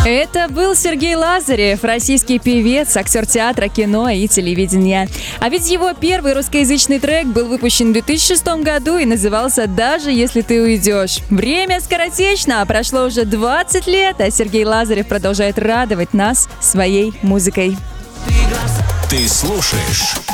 Это был Сергей Лазарев, российский певец, актер театра, кино и телевидения. А ведь его первый русскоязычный трек был выпущен в 2006 году и назывался «Даже если ты уйдешь». Время скоротечно, прошло уже 20 лет, а Сергей Лазарев продолжает радовать нас своей музыкой. Ты слушаешь